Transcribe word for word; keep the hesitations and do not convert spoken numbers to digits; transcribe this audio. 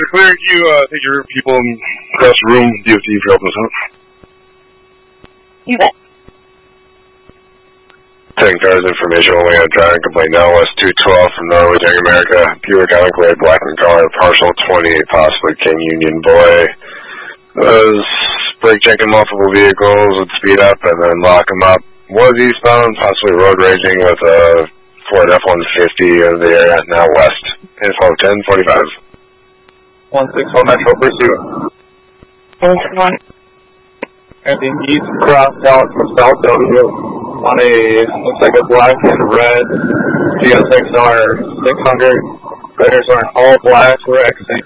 you're clear, can you uh, take your people across the room, D O T, for helping us out? You bet. ten cars, information only on driving complaint now, West two twelve from Norway, Young America. Buick Enclave, Blackman color, partial twenty-eight, possibly King Union Boy. Was brake checking multiple vehicles, would speed up and then lock them up. Was eastbound, possibly road raging with a Ford F one fifty of the area, now west. Info ten forty-five. one six one Metro Pursuit. one six one. Heading east crossed out from South W on a, looks like a black and red G S X R six hundred. Riders are in all black. We're exiting